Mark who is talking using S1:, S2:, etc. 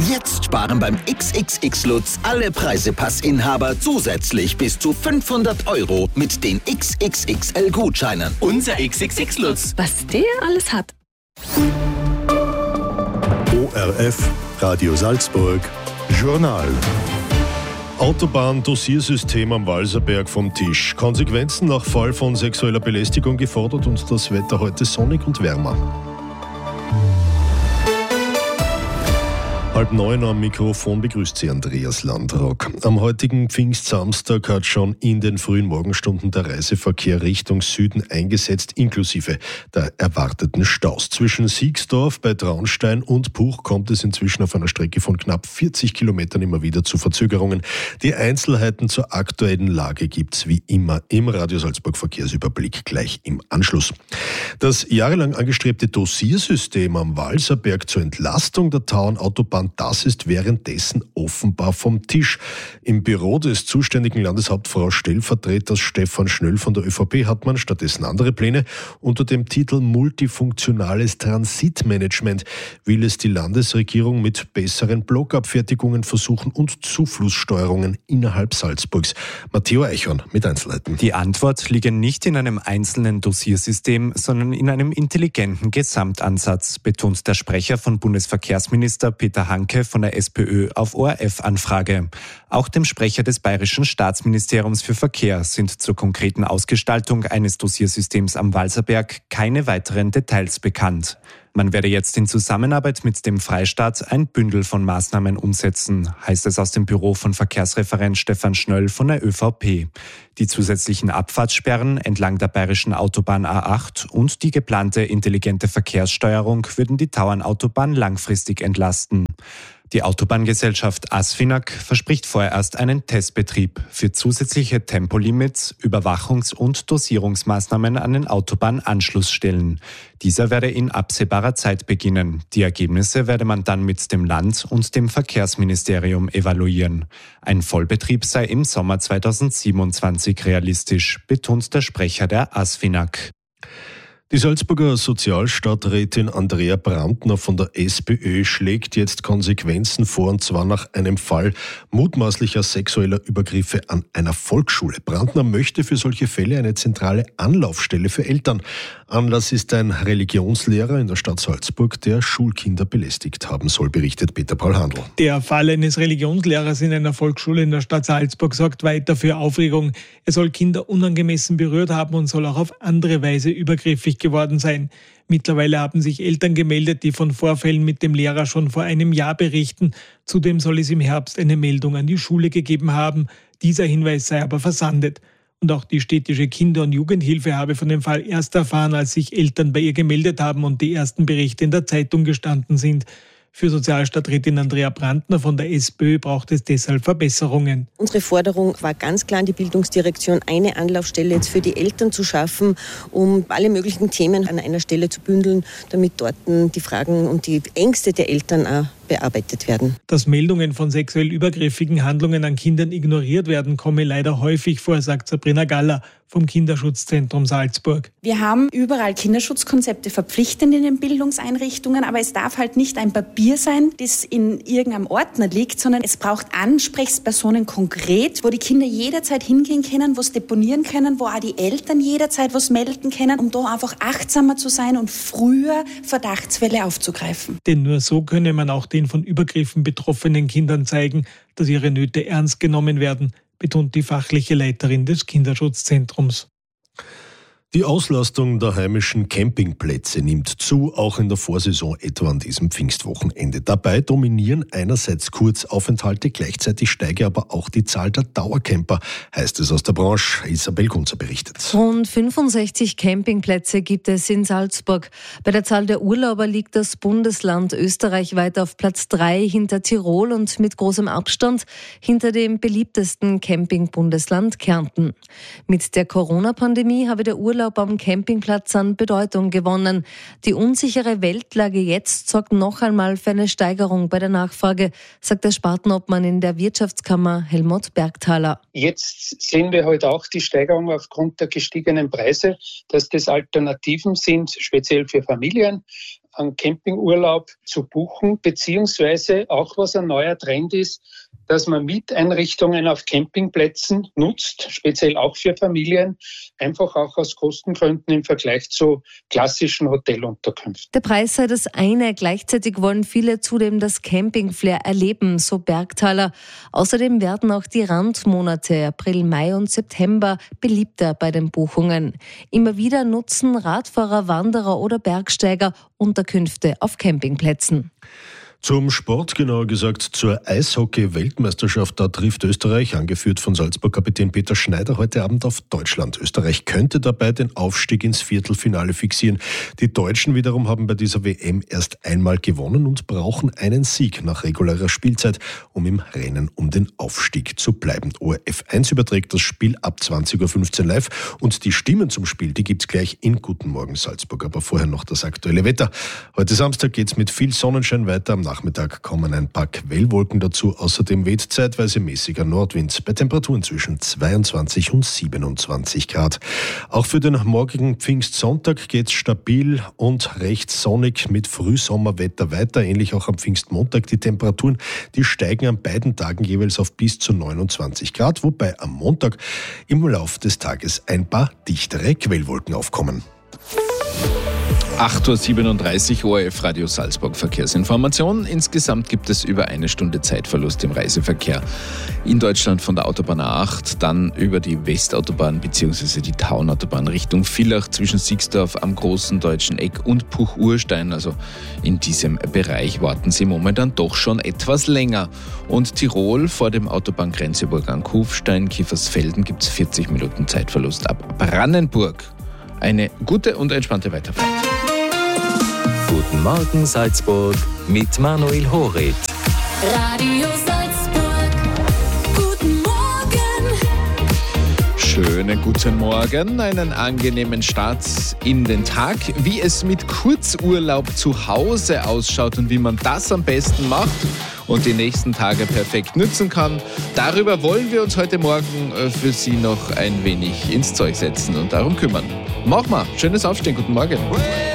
S1: Jetzt sparen beim XXX Lutz alle Preisepassinhaber zusätzlich bis zu 500 € mit den XXXL-Gutscheinen.
S2: Unser XXX Lutz.
S3: Was der alles hat.
S4: ORF, Radio Salzburg, Journal. Autobahn-Dosiersystem am Walserberg vom Tisch. Konsequenzen nach Fall von sexueller Belästigung gefordert und das Wetter heute sonnig und wärmer. 8:30 am Mikrofon begrüßt Sie Andreas Landrock. Am heutigen Pfingstsamstag hat schon in den frühen Morgenstunden der Reiseverkehr Richtung Süden eingesetzt, inklusive der erwarteten Staus. Zwischen Siegsdorf bei Traunstein und Puch kommt es inzwischen auf einer Strecke von knapp 40 Kilometern immer wieder zu Verzögerungen. Die Einzelheiten zur aktuellen Lage gibt's wie immer im Radio Salzburg Verkehrsüberblick gleich im Anschluss. Das jahrelang angestrebte Dosiersystem am Walserberg zur Entlastung der Tauernautobahn, das ist währenddessen offenbar vom Tisch. Im Büro des zuständigen Landeshauptfrau Stellvertreters Stefan Schnöll von der ÖVP hat man stattdessen andere Pläne. Unter dem Titel Multifunktionales Transitmanagement will es die Landesregierung mit besseren Blockabfertigungen versuchen und Zuflusssteuerungen innerhalb Salzburgs. Matteo Eichhorn mit Einzelheiten.
S5: Die Antwort liege nicht in einem einzelnen Dosiersystem, sondern in einem intelligenten Gesamtansatz, betont der Sprecher von Bundesverkehrsminister Peter Hanke von der SPÖ auf ORF-Anfrage. Auch dem Sprecher des Bayerischen Staatsministeriums für Verkehr sind zur konkreten Ausgestaltung eines Dosiersystems am Walserberg keine weiteren Details bekannt. Man werde jetzt in Zusammenarbeit mit dem Freistaat ein Bündel von Maßnahmen umsetzen, heißt es aus dem Büro von Verkehrsreferent Stefan Schnöll von der ÖVP. Die zusätzlichen Abfahrtssperren entlang der bayerischen Autobahn A8 und die geplante intelligente Verkehrssteuerung würden die Tauernautobahn langfristig entlasten. Die Autobahngesellschaft ASFINAG verspricht vorerst einen Testbetrieb für zusätzliche Tempolimits, Überwachungs- und Dosierungsmaßnahmen an den Autobahnanschlussstellen. Dieser werde in absehbarer Zeit beginnen. Die Ergebnisse werde man dann mit dem Land und dem Verkehrsministerium evaluieren. Ein Vollbetrieb sei im Sommer 2027 realistisch, betont der Sprecher der ASFINAG.
S4: Die Salzburger Sozialstadträtin Andrea Brandner von der SPÖ schlägt jetzt Konsequenzen vor, und zwar nach einem Fall mutmaßlicher sexueller Übergriffe an einer Volksschule. Brandner möchte für solche Fälle eine zentrale Anlaufstelle für Eltern. Anlass ist ein Religionslehrer in der Stadt Salzburg, der Schulkinder belästigt haben soll, berichtet Peter Paul Handl.
S6: Der Fall eines Religionslehrers in einer Volksschule in der Stadt Salzburg sorgt weiter für Aufregung. Er soll Kinder unangemessen berührt haben und soll auch auf andere Weise übergriffig geworden sein. Mittlerweile haben sich Eltern gemeldet, die von Vorfällen mit dem Lehrer schon vor einem Jahr berichten. Zudem soll es im Herbst eine Meldung an die Schule gegeben haben. Dieser Hinweis sei aber versandet. Und auch die städtische Kinder- und Jugendhilfe habe von dem Fall erst erfahren, als sich Eltern bei ihr gemeldet haben und die ersten Berichte in der Zeitung gestanden sind. Für Sozialstadträtin Andrea Brandner von der SPÖ braucht es deshalb Verbesserungen.
S7: Unsere Forderung war ganz klar an die Bildungsdirektion, eine Anlaufstelle jetzt für die Eltern zu schaffen, um alle möglichen Themen an einer Stelle zu bündeln, damit dort die Fragen und die Ängste der Eltern auch bearbeitet werden.
S6: Dass Meldungen von sexuell übergriffigen Handlungen an Kindern ignoriert werden, komme leider häufig vor, sagt Sabrina Galler vom Kinderschutzzentrum Salzburg.
S8: Wir haben überall Kinderschutzkonzepte verpflichtend in den Bildungseinrichtungen, aber es darf halt nicht ein Papier sein, das in irgendeinem Ordner liegt, sondern es braucht Ansprechpersonen konkret, wo die Kinder jederzeit hingehen können, wo es deponieren können, wo auch die Eltern jederzeit was melden können, um da einfach achtsamer zu sein und früher Verdachtsfälle aufzugreifen.
S6: Denn nur so könne man auch den von Übergriffen betroffenen Kindern zeigen, dass ihre Nöte ernst genommen werden, betont die fachliche Leiterin des Kinderschutzzentrums.
S4: Die Auslastung der heimischen Campingplätze nimmt zu, auch in der Vorsaison, etwa an diesem Pfingstwochenende. Dabei dominieren einerseits Kurzaufenthalte, gleichzeitig steige aber auch die Zahl der Dauercamper, heißt es aus der Branche. Isabel Kunzer berichtet.
S9: Rund 65 Campingplätze gibt es in Salzburg. Bei der Zahl der Urlauber liegt das Bundesland Österreich weit auf Platz 3 hinter Tirol und mit großem Abstand hinter dem beliebtesten Campingbundesland Kärnten. Mit der Corona-Pandemie habe der Urlaub am Campingplatz an Bedeutung gewonnen. Die unsichere Weltlage jetzt sorgt noch einmal für eine Steigerung bei der Nachfrage, sagt der Spartenobmann in der Wirtschaftskammer Helmut Bergthaler.
S10: Jetzt sehen wir heute auch die Steigerung aufgrund der gestiegenen Preise, dass das Alternativen sind, speziell für Familien. einen Campingurlaub zu buchen, beziehungsweise auch was ein neuer Trend ist, dass man Mieteinrichtungen auf Campingplätzen nutzt, speziell auch für Familien, einfach auch aus Kostengründen im Vergleich zu klassischen Hotelunterkünften.
S9: Der Preis sei das eine, gleichzeitig wollen viele zudem das Campingflair erleben, so Bergtaler. Außerdem werden auch die Randmonate April, Mai und September beliebter bei den Buchungen. Immer wieder nutzen Radfahrer, Wanderer oder Bergsteiger Unterkünfte auf Campingplätzen.
S4: Zum Sport, genauer gesagt zur Eishockey-Weltmeisterschaft. Da trifft Österreich, angeführt von Salzburg-Kapitän Peter Schneider, heute Abend auf Deutschland. Österreich könnte dabei den Aufstieg ins Viertelfinale fixieren. Die Deutschen wiederum haben bei dieser WM erst einmal gewonnen und brauchen einen Sieg nach regulärer Spielzeit, um im Rennen um den Aufstieg zu bleiben. ORF 1 überträgt das Spiel ab 20.15 Uhr live und die Stimmen zum Spiel, die gibt's gleich in Guten Morgen Salzburg. Aber vorher noch das aktuelle Wetter. Heute Samstag geht's mit viel Sonnenschein weiter. Am Nachmittag kommen ein paar Quellwolken dazu. Außerdem weht zeitweise mäßiger Nordwind bei Temperaturen zwischen 22 und 27 Grad. Auch für den morgigen Pfingstsonntag geht's stabil und recht sonnig mit Frühsommerwetter weiter. Ähnlich auch am Pfingstmontag. Die Temperaturen, die steigen an beiden Tagen jeweils auf bis zu 29 Grad, wobei am Montag im Lauf des Tages ein paar dichtere Quellwolken aufkommen.
S2: 8.37 Uhr, ORF Radio Salzburg Verkehrsinformation. Insgesamt gibt es über eine Stunde Zeitverlust im Reiseverkehr in Deutschland von der Autobahn A8, dann über die Westautobahn bzw. die Taunautobahn Richtung Villach zwischen Sixdorf am Großen Deutschen Eck und Puch-Urstein. Also in diesem Bereich warten Sie momentan doch schon etwas länger. Und Tirol vor dem Autobahngrenzübergang an Kufstein, Kiefersfelden gibt es 40 Minuten Zeitverlust ab Brandenburg. Eine gute und entspannte Weiterfahrt.
S3: Guten Morgen Salzburg mit Manuel Horet.
S11: Radio Salzburg. Guten Morgen.
S2: Schönen guten Morgen, einen angenehmen Start in den Tag. Wie es mit Kurzurlaub zu Hause ausschaut und wie man das am besten macht und die nächsten Tage perfekt nützen kann, darüber wollen wir uns heute Morgen für Sie noch ein wenig ins Zeug setzen und darum kümmern. Mach mal, schönes Aufstehen, guten Morgen.